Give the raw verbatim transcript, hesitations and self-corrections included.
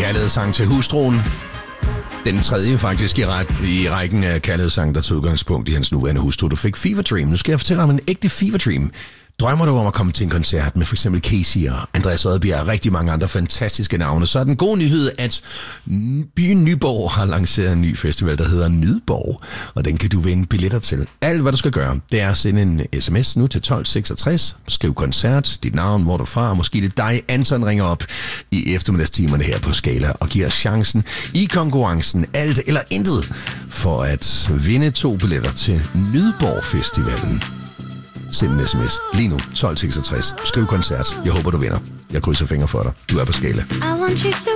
kærlighedssang til hustruen. Den tredje faktisk i, ret, i rækken af kærlighedssang, der tog udgangspunkt i hans nuværende hustru. Du fik Fever Dream. Nu skal jeg fortælle om en ægte Fever Dream. Drømmer du om at komme til en koncert med for eksempel Casey og Andreas Odbjerg og rigtig mange andre fantastiske navne, så er den gode nyhed, at byen Nyborg har lanceret en ny festival, der hedder Nydborg, og den kan du vinde billetter til. Alt, hvad du skal gøre, det er at sende en sms nu til tolv seksogtres, skriv koncert, dit navn, hvor du er fra, måske det er dig, Anton ringer op i eftermiddagstimerne her på Skala og giver chancen i konkurrencen alt eller intet for at vinde to billetter til Nydborg Festivalen. Send en sms lige nu, tolv seksogtres. Skriv koncert. Jeg håber, du vinder. Jeg krydser fingre for dig. Du er på Skala. I want you to